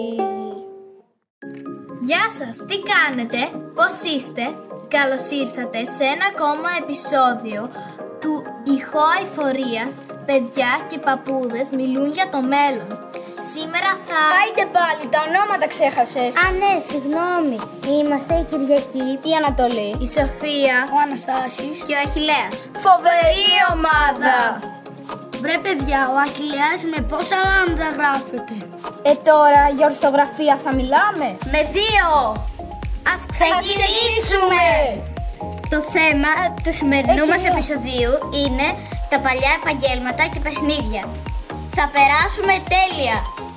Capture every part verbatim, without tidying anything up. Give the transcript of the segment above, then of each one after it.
Γεια σας, τι κάνετε, πώς είστε? Καλώς ήρθατε σε ένα ακόμα επεισόδιο του Ηχό Αηφορίας. Παιδιά και παππούδες μιλούν για το μέλλον. Σήμερα θα... Άιντε πάλι, τα ονόματα ξέχασες. Α, ναι, συγγνώμη. Είμαστε η Κυριακή, η Ανατολή, η Σοφία, ο Αναστάσης και ο Αχιλλέας. Φοβερή ομάδα! Βρε παιδιά, ο Αχιλλέας με πόσα λάμδα γράφεται? Ε, τώρα για ορθογραφία θα μιλάμε? Με δύο! Ας ξεκινήσουμε! Το θέμα του σημερινού μας επεισοδίου είναι τα παλιά επαγγέλματα και παιχνίδια. Θα περάσουμε τέλεια!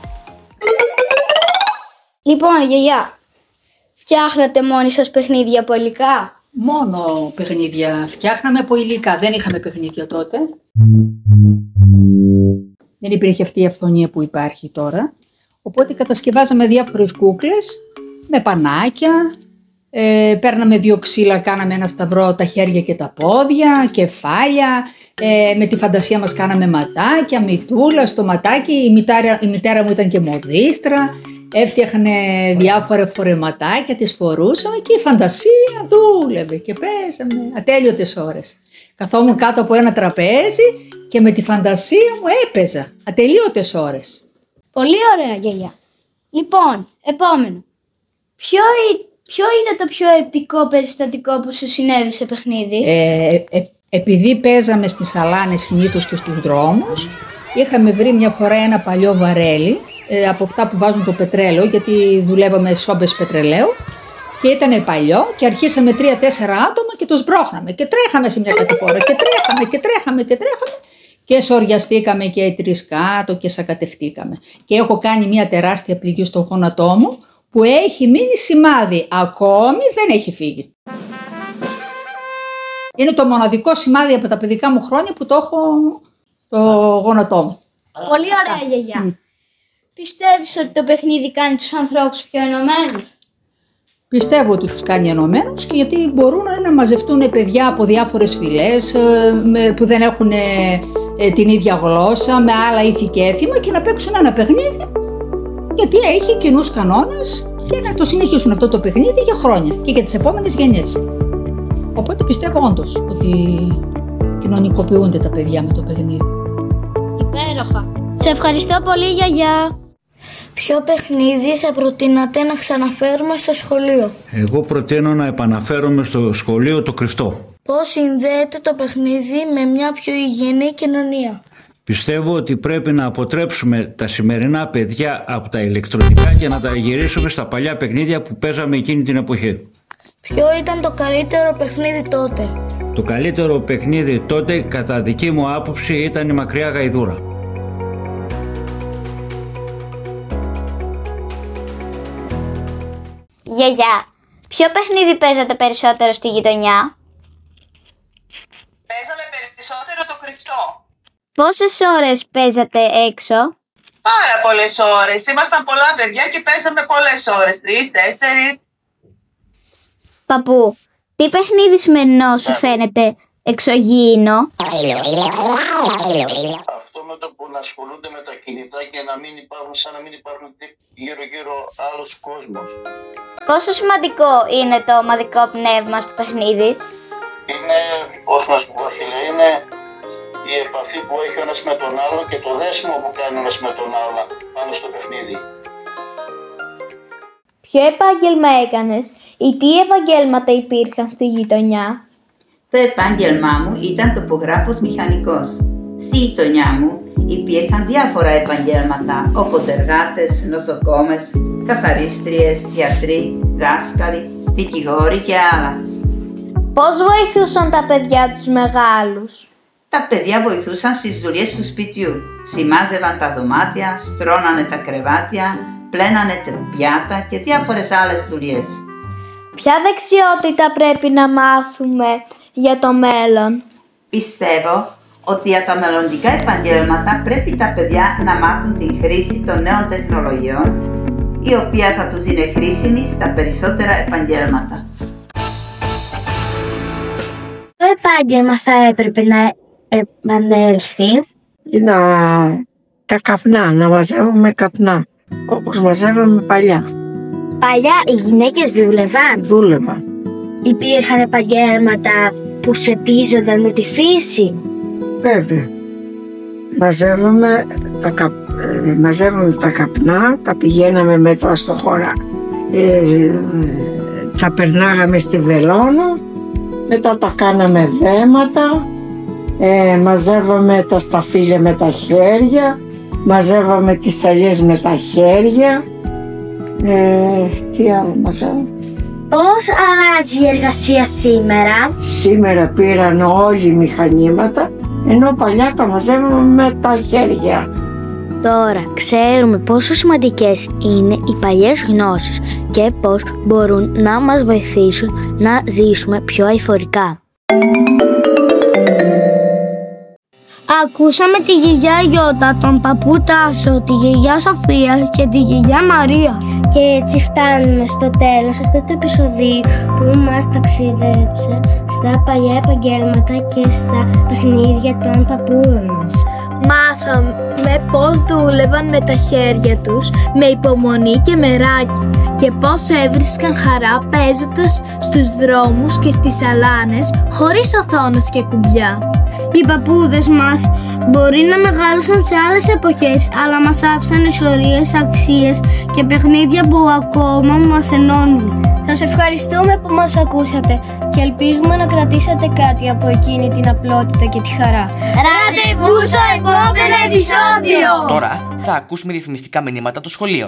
Λοιπόν, γιαγιά, φτιάχνατε μόνοι σας παιχνίδια από υλικά? Μόνο παιχνίδια φτιάχναμε από υλικά, δεν είχαμε παιχνίδια τότε. Δεν υπήρχε αυτή η αυθονία που υπάρχει τώρα. Οπότε κατασκευάζαμε διάφορες κούκλες με πανάκια, ε, παίρναμε δύο ξύλα, κάναμε ένα σταυρό τα χέρια και τα πόδια, κεφάλια, ε, με τη φαντασία μας κάναμε ματάκια, μητούλα στο ματάκι, η μητέρα, η μητέρα μου ήταν και μοδίστρα, έφτιαχνε διάφορα φορεματάκια, τις φορούσαμε και η φαντασία δούλευε και παίζαμε ατέλειωτες ώρες. Καθόμουν κάτω από ένα τραπέζι και με τη φαντασία μου έπαιζα ατελείωτες ώρες. Πολύ ωραία, γιαγιά. Λοιπόν, επόμενο. Ποιο, ποιο είναι το πιο επικό περιστατικό που σου συνέβη σε παιχνίδι? Ε, ε, επειδή παίζαμε στις σαλάνες συνήθως και στους δρόμους, είχαμε βρει μια φορά ένα παλιό βαρέλι ε, από αυτά που βάζουν το πετρέλαιο, γιατί δουλεύαμε σόμπες πετρελαίου. Και ήταν παλιό και αρχίσαμε τρία-τέσσερα άτομα και το σμπρώχναμε και τρέχαμε σε μια κατηφόρα και τρέχαμε και τρέχαμε και τρέχαμε και σοριαστήκαμε και τρεις κάτω και σακατευτήκαμε. Και έχω κάνει μια τεράστια πληγή στο γόνατό μου που έχει μείνει σημάδι, ακόμη δεν έχει φύγει. Είναι το μοναδικό σημάδι από τα παιδικά μου χρόνια που το έχω στο γόνατό μου. Πολύ ωραία, γιαγιά. Mm. Πιστεύεις ότι το παιχνίδι κάνει τους ανθρώπους πιο ενωμένους? Πιστεύω ότι τους κάνει ενωμένους και γιατί μπορούν να μαζευτούν παιδιά από διάφορες φυλές που δεν έχουν την ίδια γλώσσα, με άλλα ήθη και έθιμα και να παίξουν ένα παιχνίδι γιατί έχει κοινούς κανόνες και να το συνεχίσουν αυτό το παιχνίδι για χρόνια και για τις επόμενες γενιές. Οπότε πιστεύω όντως ότι κοινωνικοποιούνται τα παιδιά με το παιχνίδι. Υπέροχα. Σε ευχαριστώ πολύ, γιαγιά. Ποιο παιχνίδι θα προτείνατε να ξαναφέρουμε στο σχολείο? Εγώ προτείνω να επαναφέρουμε στο σχολείο το κρυφτό. Πώς συνδέεται το παιχνίδι με μια πιο υγιεινή κοινωνία? Πιστεύω ότι πρέπει να αποτρέψουμε τα σημερινά παιδιά από τα ηλεκτρονικά και να τα γυρίσουμε στα παλιά παιχνίδια που παίζαμε εκείνη την εποχή. Ποιο ήταν το καλύτερο παιχνίδι τότε? Το καλύτερο παιχνίδι τότε, κατά δική μου άποψη, ήταν η μακριά γαϊδούρα. Γιαγιά, ποιο παιχνίδι παίζατε περισσότερο στη γειτονιά? Παίζαμε περισσότερο το κρυφτό. Πόσες ώρες παίζατε έξω? Πάρα πολλές ώρες. Ήμασταν πολλά παιδιά και παίζαμε πολλές ώρες. Τρεις, τέσσερις. Παππού, τι παιχνίδι σημερινό σου φαίνεται εξωγήινο? Αυτό με το που να ασχολούνται με τα κινητά και να μην υπάρχουν, σαν να μην υπάρχουν γύρω-γύρω άλλος κόσμος. Πόσο σημαντικό είναι το ομαδικό πνεύμα στο παιχνίδι? Είναι, πώς να σου πω, είναι η επαφή που έχει ο ένας με τον άλλο και το δέσιμο που κάνει ο ένας με τον άλλο πάνω στο παιχνίδι. Ποιο επάγγελμα έκανες ή τι επαγγέλματα υπήρχαν στη γειτονιά? Το επάγγελμά μου ήταν τοπογράφος μηχανικός. Στη γειτονιά μου υπήρχαν διάφορα επαγγέλματα όπως εργάτες, νοσοκόμες, καθαρίστριες, γιατροί, δάσκαλοι, δικηγόροι και άλλα. Πώς βοηθούσαν τα παιδιά τους μεγάλους? Τα παιδιά βοηθούσαν στις δουλειές του σπιτιού. Σημάζευαν τα δωμάτια, στρώνανε τα κρεβάτια, πλένανε τα πιάτα και διάφορες άλλες δουλειές. Ποια δεξιότητα πρέπει να μάθουμε για το μέλλον? Πιστεύω ότι για τα μελλοντικά επαγγέλματα πρέπει τα παιδιά να μάθουν την χρήση των νέων τεχνολογιών, η οποία θα τους είναι χρήσιμη στα περισσότερα επαγγέλματα. Το επάγγελμα θα έπρεπε να επανέλθει? Να τα καπνά, να μαζεύουμε καπνά. όπως μαζεύαμε παλιά. Παλιά οι γυναίκες δούλευαν. Δούλευαν. Υπήρχαν επαγγέλματα που σχετίζονταν με τη φύση. Βέβαια. Μαζεύαμε τα, καπ... ε, μαζεύαμε τα καπνά, τα πηγαίναμε μετά στο χώρα. Ε, τα περνάγαμε στη βελόνα, μετά τα κάναμε δέματα, ε, μαζεύαμε τα σταφύλια με τα χέρια, μαζεύαμε τις σαλιές με τα χέρια, ε, τι άλλο μαζεύαμε. Πώς αλλάζει η εργασία σήμερα? Σήμερα πήραν όλοι μηχανήματα, ενώ παλιά τα μαζεύαμε με τα χέρια. Τώρα ξέρουμε πόσο σημαντικές είναι οι παλιές γνώσεις και πώς μπορούν να μας βοηθήσουν να ζήσουμε πιο αειφορικά. Ακούσαμε τη γιαγιά Γιώτα, τον παππού Τάσο, τη γιαγιά Σοφία και τη γιαγιά Μαρία. Και έτσι φτάνουμε στο τέλος αυτού του επεισοδίου που μας ταξίδεψε στα παλιά επαγγέλματα και στα παιχνίδια των παππούδων μας. Μάθαμε πώς δούλευαν με τα χέρια τους, με υπομονή και μεράκι, και πώς έβρισκαν χαρά παίζοντας στους δρόμους και στις αλάνες χωρίς οθόνες και κουμπιά. Οι παππούδες μας μπορεί να μεγάλωσαν σε άλλες εποχές, αλλά μας άφησαν ιστορίες, αξίες και παιχνίδια που ακόμα μας ενώνουν. Σας ευχαριστούμε που μας ακούσατε και ελπίζουμε να κρατήσατε κάτι από εκείνη την απλότητα και τη χαρά. Ραντεβού στο επόμενο επεισόδιο! Τώρα θα ακούσουμε διαφημιστικά μηνύματα των σχολείων.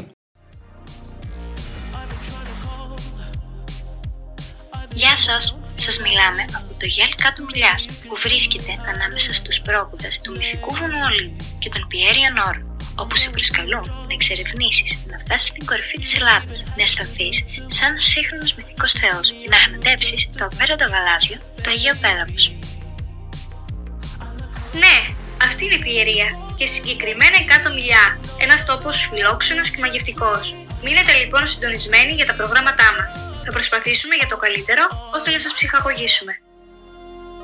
Γεια σας! Σας μιλάμε από το γέλ κάτω Μιλιάς που βρίσκεται ανάμεσα στους πρόποδες του μυθικού βουνού Ολύμπου και των Πιέριων Όρων, όπου σε προσκαλούν να εξερευνήσεις, να φτάσεις στην κορυφή της Ελλάδας, να αισθανθείς σαν σύγχρονος μυθικός θεός και να γναντέψεις το απέραντο γαλάζιο, το Αγίο Πέλαγος. Ναι, αυτή είναι η Πιερία και συγκεκριμένα η Κάτω Μιλιά, ένας τόπος φιλόξενος και μαγευτικός. Μείνετε λοιπόν συντονισμένοι για τα προγράμματά μας. Θα προσπαθήσουμε για το καλύτερο ώστε να σας ψυχαγωγήσουμε.